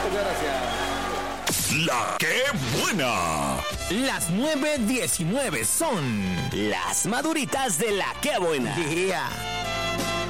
muchas gracias. La que buena. Las 9:19 son Las maduritas de la que buena. Yeah.